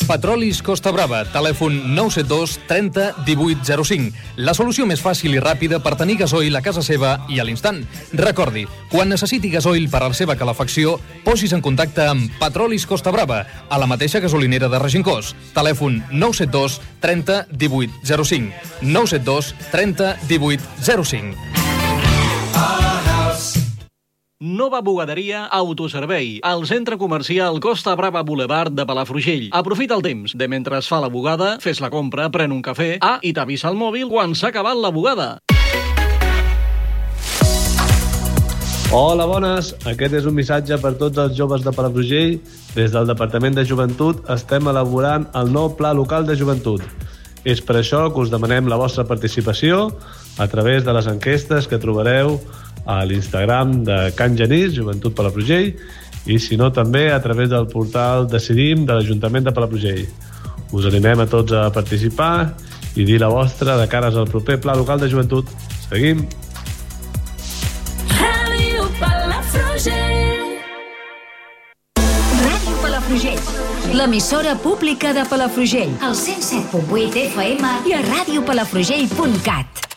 Petrolis Costa Brava, telèfon 972 30 18 05. La solució més fàcil i ràpida per tenir gasoil a casa seva i a l'instant. Recordi, quan necessiti gasoil per a la seva calefacció, posis en contacte amb Petrolis Costa Brava, a la mateixa gasolinera de Regencós. Telèfon 972 30 18 05. 972 30 18 05. Nova bugaderia Autoservei, al centre comercial Costa Brava Boulevard de Palafrugell. Aprofita el temps de mentre es fa la bugada, fes la compra, pren un cafè, i t'avisa al mòbil quan s'ha acabat la bugada. Hola, bones. Aquest és un missatge per tots els joves de Palafrugell. Des del Departament de Joventut estem elaborant el nou Pla Local de Joventut. És per això que us demanem la vostra participació a través de les enquestes que trobareu a l'Instagram de Can Genís, Joventut Palafrugell, i si no també a través del portal Decidim de l'Ajuntament de Palafrugell. Us animem a tots a participar i dir la vostra de cares al proper Pla Local de Joventut. Seguim! Ràdio Palafrugell. Ràdio Palafrugell, l'emissora pública de Palafrugell, al 107.8 FM i a radiopalafrugell.cat.